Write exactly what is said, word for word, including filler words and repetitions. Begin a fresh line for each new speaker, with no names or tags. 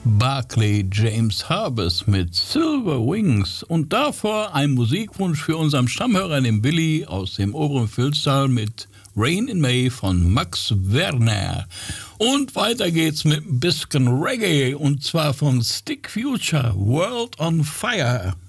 Barclay James Harvest mit Silver Wings und davor ein Musikwunsch für unseren Stammhörer, den Billy aus dem oberen Filztal mit Rain in May von Max Werner. Und weiter geht's mit ein bisschen Reggae und zwar von Stick Future, World on Fire.